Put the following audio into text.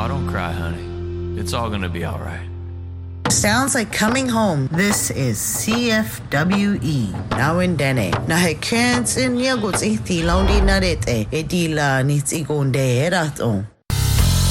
Oh, don't cry, honey. It's all gonna be all right. Sounds like coming home. This is CFWE. Now in Dene. Na he kens in yagots iti laundi narete. Etila nits igonde eraton.